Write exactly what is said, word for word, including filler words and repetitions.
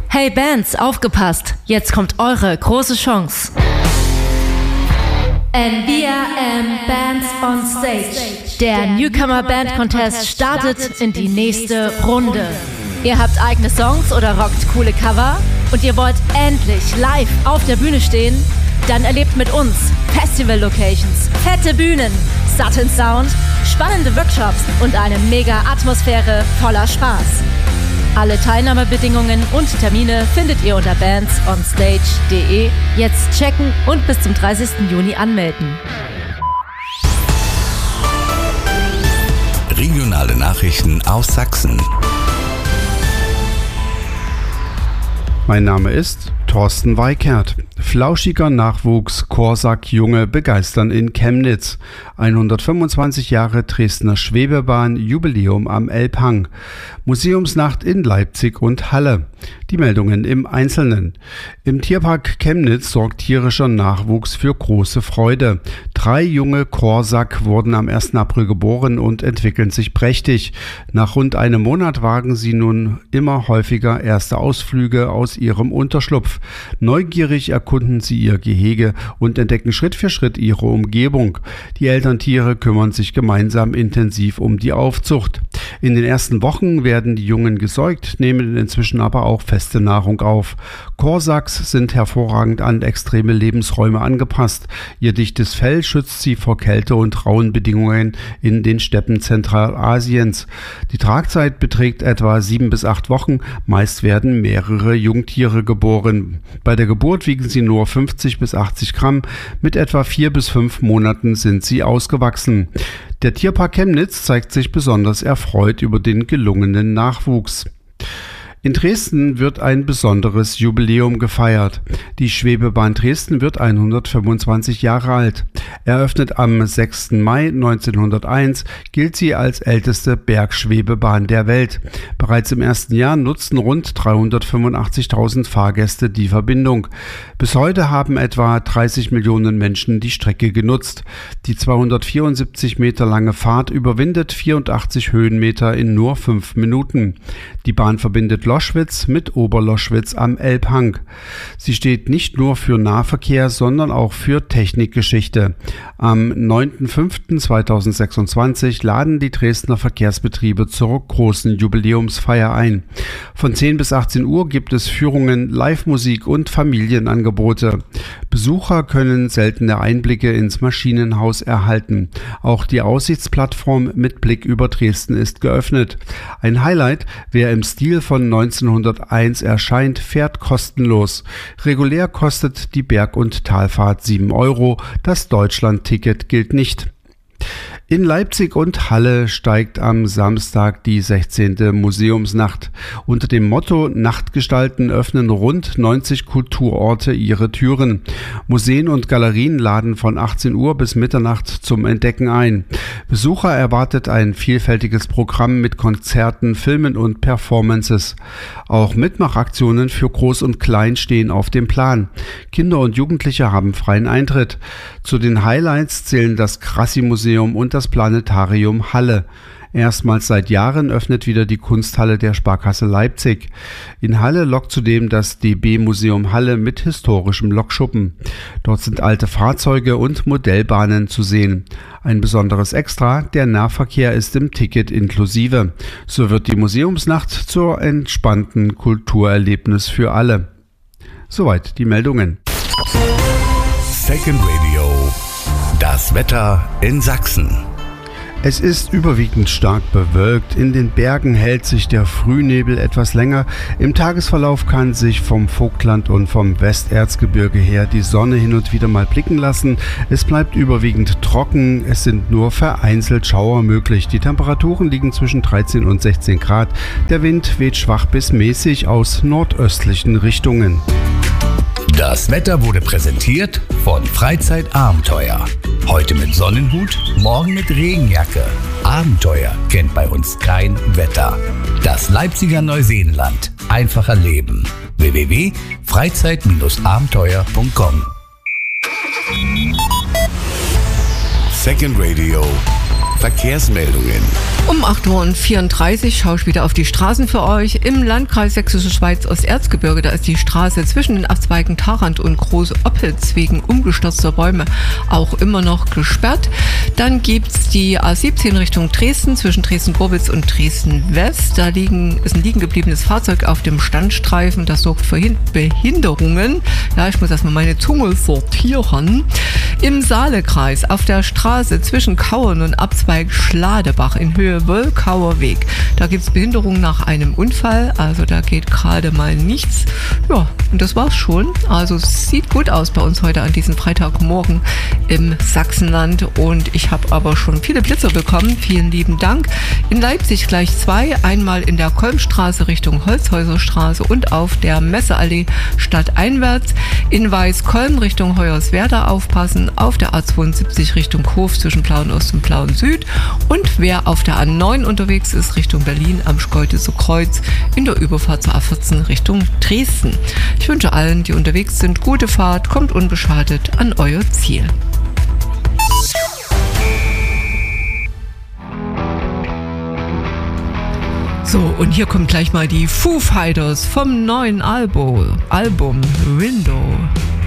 Hey Bands, aufgepasst! Jetzt kommt eure große Chance. N V R M Bands on Stage. Der Newcomer Band Contest startet in die nächste Runde. Ihr habt eigene Songs oder rockt coole Cover und ihr wollt endlich live auf der Bühne stehen? Dann erlebt mit uns Festival-Locations, fette Bühnen, satten Sound, spannende Workshops und eine mega Atmosphäre voller Spaß. Alle Teilnahmebedingungen und Termine findet ihr unter bands on stage punkt de. Jetzt checken und bis zum dreißigsten Juni anmelden. Regionale Nachrichten aus Sachsen. Mein Name ist Thorsten Weikert. Flauschiger Nachwuchs, Korsak-Junge begeistern in Chemnitz. hundertfünfundzwanzig Jahre Dresdner Schwebebahn, Jubiläum am Elbhang. Museumsnacht in Leipzig und Halle. Die Meldungen im Einzelnen. Im Tierpark Chemnitz sorgt tierischer Nachwuchs für große Freude. Drei junge Korsak wurden am ersten April geboren und entwickeln sich prächtig. Nach rund einem Monat wagen sie nun immer häufiger erste Ausflüge aus ihrem Unterschlupf. Neugierig erkunden sie ihr Gehege und entdecken Schritt für Schritt ihre Umgebung. Die Elterntiere kümmern sich gemeinsam intensiv um die Aufzucht. In den ersten Wochen werden die Jungen gesäugt, nehmen inzwischen aber auch feste Nahrung auf. Korsaks sind hervorragend an extreme Lebensräume angepasst. Ihr dichtes Fell schützt sie vor Kälte und rauen Bedingungen in den Steppen Zentralasiens. Die Tragzeit beträgt etwa sieben bis acht Wochen. Meist werden mehrere Jungtiere geboren. Bei der Geburt wiegen sie nur fünfzig bis achtzig Gramm. Mit etwa vier bis fünf Monaten sind sie ausgewachsen. Der Tierpark Chemnitz zeigt sich besonders erfreut über den gelungenen Nachwuchs. In Dresden wird ein besonderes Jubiläum gefeiert. Die Schwebebahn Dresden wird hundertfünfundzwanzig Jahre alt. Eröffnet am sechsten Mai neunzehnhunderteins, gilt sie als älteste Bergschwebebahn der Welt. Bereits im ersten Jahr nutzten rund dreihundertfünfundachtzigtausend Fahrgäste die Verbindung. Bis heute haben etwa dreißig Millionen Menschen die Strecke genutzt. Die zweihundertvierundsiebzig Meter lange Fahrt überwindet vierundachtzig Höhenmeter in nur fünf Minuten. Die Bahn verbindet Loschwitz mit Oberloschwitz am Elbhang. Sie steht nicht nur für Nahverkehr, sondern auch für Technikgeschichte. Am neunten fünften zweitausendsechsundzwanzig laden die Dresdner Verkehrsbetriebe zur großen Jubiläumsfeier ein. Von zehn bis achtzehn Uhr gibt es Führungen, Live-Musik und Familienangebote. Besucher können seltene Einblicke ins Maschinenhaus erhalten. Auch die Aussichtsplattform mit Blick über Dresden ist geöffnet. Ein Highlight, wer im Stil von neunzehnhunderteins erscheint, fährt kostenlos. Regulär kostet die Berg- und Talfahrt sieben Euro. Das Deutschland-Ticket gilt nicht. In Leipzig und Halle steigt am Samstag die sechzehnte Museumsnacht. Unter dem Motto Nachtgestalten öffnen rund neunzig Kulturorte ihre Türen. Museen und Galerien laden von achtzehn Uhr bis Mitternacht zum Entdecken ein. Besucher erwartet ein vielfältiges Programm mit Konzerten, Filmen und Performances. Auch Mitmachaktionen für Groß und Klein stehen auf dem Plan. Kinder und Jugendliche haben freien Eintritt. Zu den Highlights zählen das Krassi-Museum und das Planetarium Halle. Erstmals seit Jahren öffnet wieder die Kunsthalle der Sparkasse Leipzig. In Halle lockt zudem das D B-Museum Halle mit historischem Lokschuppen. Dort sind alte Fahrzeuge und Modellbahnen zu sehen. Ein besonderes Extra, der Nahverkehr ist im Ticket inklusive. So wird die Museumsnacht zur entspannten Kulturerlebnis für alle. Soweit die Meldungen. Second Radio. Das Wetter in Sachsen. Es ist überwiegend stark bewölkt. In den Bergen hält sich der Frühnebel etwas länger. Im Tagesverlauf kann sich vom Vogtland und vom Westerzgebirge her die Sonne hin und wieder mal blicken lassen. Es bleibt überwiegend trocken. Es sind nur vereinzelt Schauer möglich. Die Temperaturen liegen zwischen dreizehn und sechzehn Grad. Der Wind weht schwach bis mäßig aus nordöstlichen Richtungen. Das Wetter wurde präsentiert von Freizeitabenteuer. Heute mit Sonnenhut, morgen mit Regenjacke. Abenteuer kennt bei uns kein Wetter. Das Leipziger Neuseenland. Einfacher Leben. w w w punkt freizeit abenteuer punkt com Second Radio Verkehrsmeldungen. Um acht Uhr vierunddreißig schaue ich wieder auf die Straßen für euch. Im Landkreis Sächsische Schweiz Osterzgebirge, da ist die Straße zwischen den Abzweigen Tharand und Groß-Oppitz wegen umgestürzter Bäume auch immer noch gesperrt. Dann gibt's die A siebzehn Richtung Dresden zwischen Dresden-Gorbitz und Dresden-West. Da liegen, ist ein liegen gebliebenes Fahrzeug auf dem Standstreifen. Das sorgt für Behinderungen. Ja, ich muss erstmal meine Zunge sortieren. Im Saalekreis auf der Straße zwischen Kauen und Abzweig Schladebach in Höhe Wölkauer Weg. Da gibt es Behinderungen nach einem Unfall, also da geht gerade mal nichts. Ja, und das war's schon. Also es sieht gut aus bei uns heute an diesem Freitagmorgen im Sachsenland und ich habe aber schon viele Blitzer bekommen. Vielen lieben Dank. In Leipzig gleich zwei, einmal in der Kolmstraße Richtung Holzhäuserstraße und auf der Messeallee stadteinwärts. In Weißkolm Richtung Hoyerswerda aufpassen, auf der A zweiundsiebzig Richtung Hof zwischen Plauen Ost und Plauen Süd und wer auf der A neun unterwegs ist Richtung Berlin am Schkeuditzer Kreuz in der Überfahrt zur A vierzehn Richtung Dresden. Ich wünsche allen, die unterwegs sind, gute Fahrt, kommt unbeschadet an euer Ziel. So, und hier kommt gleich mal die Foo Fighters vom neuen Album, Album Window.